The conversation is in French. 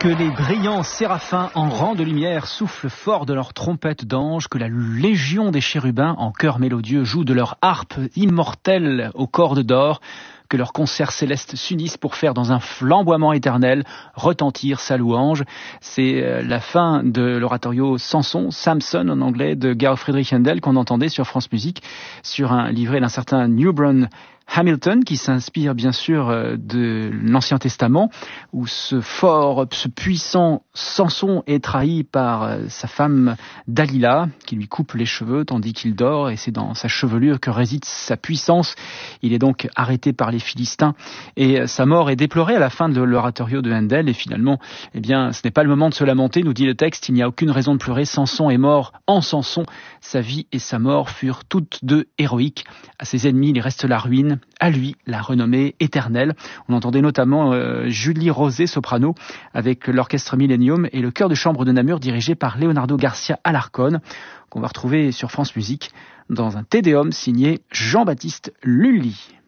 Que les brillants séraphins en rang de lumière soufflent fort de leurs trompettes d'ange, que la légion des chérubins en chœur mélodieux joue de leur harpe immortelle aux cordes d'or, que leurs concerts célestes s'unissent pour faire dans un flamboiement éternel retentir sa louange. C'est la fin de l'oratorio Samson en anglais, de Georg Friedrich Händel, qu'on entendait sur France Musique, sur un livret d'un certain Newburn Hamilton, qui s'inspire bien sûr de l'Ancien Testament, où ce puissant Samson est trahi par sa femme Dalila, qui lui coupe les cheveux tandis qu'il dort, et c'est dans sa chevelure que réside sa puissance. Il est donc arrêté par les Philistins, et sa mort est déplorée à la fin de l'oratorio de Händel, et finalement, eh bien, ce n'est pas le moment de se lamenter, nous dit le texte, il n'y a aucune raison de pleurer, Samson est mort en Samson, sa vie et sa mort furent toutes deux héroïques, à ses ennemis il reste la ruine, à lui la renommée éternelle. On entendait notamment Julie Rosé, soprano, avec l'orchestre Millennium et le chœur de chambre de Namur dirigé par Leonardo Garcia Alarcón, qu'on va retrouver sur France Musique dans un Te Deum signé Jean-Baptiste Lully.